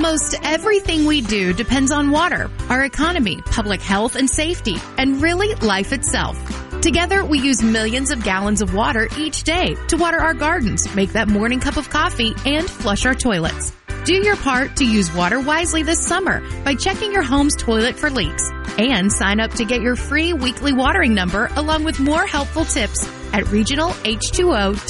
Almost everything we do depends on water, our economy, public health and safety, and really life itself. Together, we use millions of gallons of water each day to water our gardens, make that morning cup of coffee, and flush our toilets. Do your part to use water wisely this summer by checking your home's toilet for leaks. And sign up to get your free weekly watering number along with more helpful tips at regionalh2o.com.